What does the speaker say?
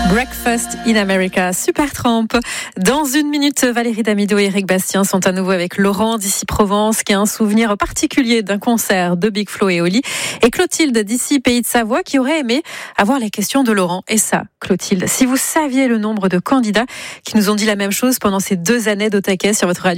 Breakfast in America, Supertramp. Dans une minute, Valérie Damido et Eric Bastien sont à nouveau avec Laurent d'ici Provence, qui a un souvenir particulier d'un concert de Big Flo et Oli, et Clotilde d'ici Pays de Savoie, qui aurait aimé avoir les questions de Laurent. Et ça, Clotilde, si vous saviez le nombre de candidats qui nous ont dit la même chose pendant ces 2 années d'au taquet sur votre radio.